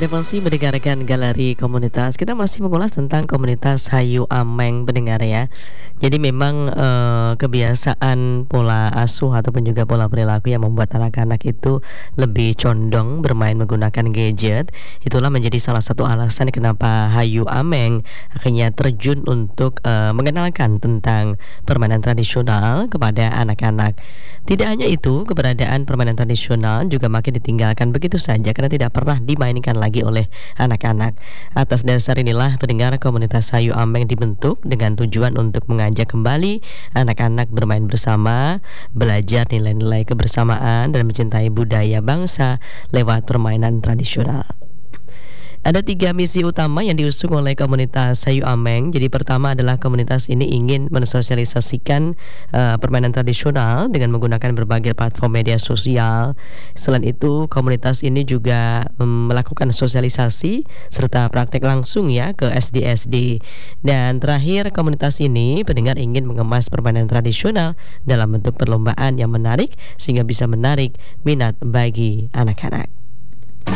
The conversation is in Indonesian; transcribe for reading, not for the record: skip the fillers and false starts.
Anda masih mendengarkan Galeri Komunitas. Kita masih mengulas tentang komunitas Hayu Ameng pendengar ya. Jadi memang kebiasaan pola asuh ataupun juga pola perilaku yang membuat anak-anak itu lebih condong bermain menggunakan gadget. Itulah menjadi salah satu alasan kenapa Hayu Ameng akhirnya terjun untuk mengenalkan tentang permainan tradisional kepada anak-anak. Tidak hanya itu, keberadaan permainan tradisional juga makin ditinggalkan begitu saja karena tidak pernah dimainkan lagi oleh anak-anak. Atas dasar inilah pendengar komunitas Hayu Ameng dibentuk dengan tujuan untuk mengajak kembali anak-anak bermain bersama, belajar nilai-nilai kebersamaan dan mencintai budaya bangsa lewat permainan tradisional. Ada 3 misi utama yang diusung oleh komunitas Hayu Ameng. Jadi pertama adalah komunitas ini ingin mensosialisasikan permainan tradisional dengan menggunakan berbagai platform media sosial. Selain itu, komunitas ini juga melakukan sosialisasi serta praktek langsung ya ke SD-SD. Dan terakhir, komunitas ini pendengar ingin mengemas permainan tradisional dalam bentuk perlombaan yang menarik sehingga bisa menarik minat bagi anak-anak.